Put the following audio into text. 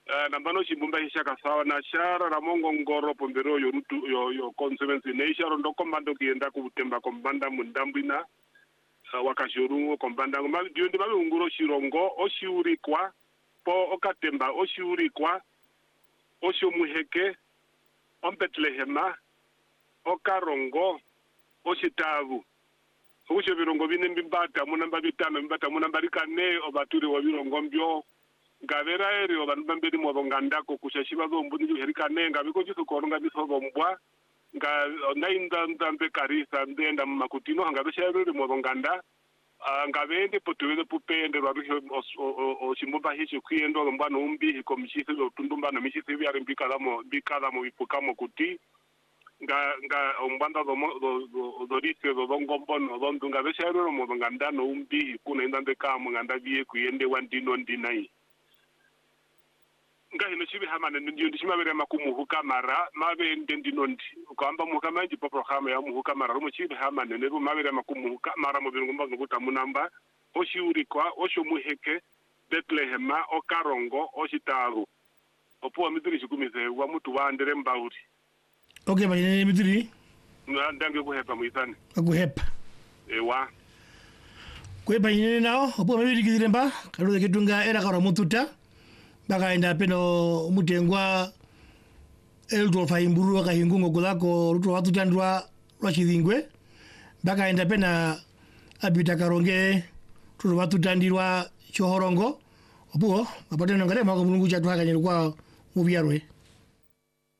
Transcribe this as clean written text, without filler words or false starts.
nambano chibumba hishaka sawa na shara ramongo ngoro pombero yo conservancy nation ndo kombando kienda kutemba kombanda mundambina wakashuru kombanda ndi babe unguro shirongo oshiurikwa po okatemba oshiurikwa oshomuheke ompetlehema okarongo oshitavu usho birongo bine mbata munamba bitano mbata munamba rikane obaturi wa birongo mbyo ngavera eri obantu bambedi mo ngandako kushashiba bombundi rikane ngabiko chiso koronga biso bombwa ngainda ndambe karisa ndenda makutino ngabesherere mo nganda ngabende potuwele pupende rwabisho oshimbuba hicho kuyendo mbano umbi komishise tundumba na mishise byari mbikala mo bipukamo kuti nga ombanda do risque do ngombono do ndunga besherero mo nganda no umbi kuna indande kamo nganda biye kuyende wandino ndinai nga hino chibi hamane ndi chimabere makumu kamara mabe ndinondi ukamba mukamanji po program ya mu kamara rumo chibi hamane ne mabere makumu kamara mo bingo mbango kutamunamba oshiurikwa oshomuheke Bethlehem okarongo oshitaru opo midiri chikumize wa mutu wandere mbauri. Okay, bali midiri ndange kuhepa muitani kuhepa ewa kwepa yene nao opo midiri kiziremba kaluze kitunga era karo mututa bakaenda peno mutengwa eldo faimburu akahingungo kulako ruto watutandwa rwachithingwe bakaenda pena abita karonge tuto watutandirwa chohorongo opo mapateno ngale mako mulungu chatwa kanyerwa mubyarwe